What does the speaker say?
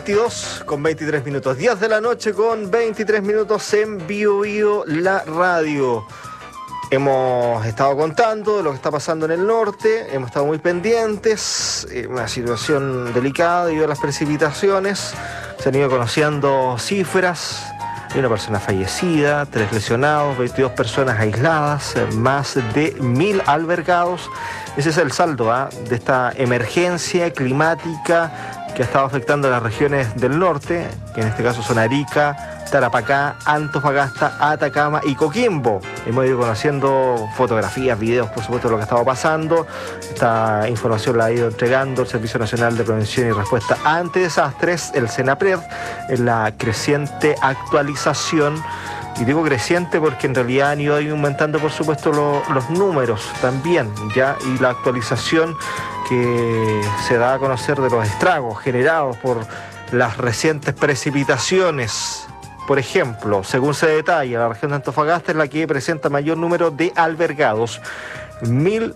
22 con 23 minutos, 10 de la noche con 23 minutos en Bio la radio. Hemos estado contando de lo que está pasando en el norte, hemos estado muy pendientes, una situación delicada debido a las precipitaciones, se han ido conociendo cifras, hay una persona fallecida, 3 lesionados, 22 personas aisladas, más de 1000 albergados. Ese es el saldo de esta emergencia climática que ha estado afectando a las regiones del norte, que en este caso son Arica, Tarapacá, Antofagasta, Atacama y Coquimbo. Hemos ido conociendo fotografías, videos, por supuesto, de lo que ha estado pasando. Esta información la ha ido entregando el Servicio Nacional de Prevención y Respuesta ante Desastres, el SENAPRED, en la creciente actualización. Y digo creciente porque en realidad han ido aumentando, por supuesto, los números también, ¿ya? Y la actualización que se da a conocer de los estragos generados por las recientes precipitaciones. Por ejemplo, según se detalla, la región de Antofagasta es la que presenta mayor número de albergados, 1000